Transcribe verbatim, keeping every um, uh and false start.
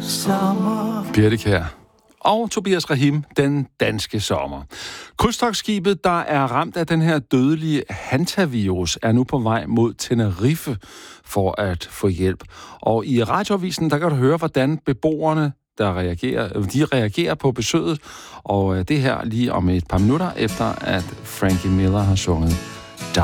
sommer. Birte Kjær og Tobias Rahim, Den danske sommer. Krydstogtskibet, der er ramt af den her dødelige hantavirus, er nu på vej mod Tenerife for at få hjælp. Og i radioavisen, der kan du høre, hvordan beboerne, der reagerer, de reagerer på besøget. Og det her lige om et par minutter efter, at Frankie Miller har sunget